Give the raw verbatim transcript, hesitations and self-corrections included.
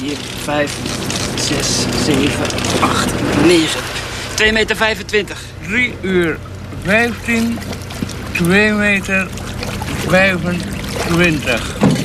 vier, vijf, zes, zeven, acht, negen. twee meter vijfentwintig. drie uur vijftien, twee meter vijfentwintig.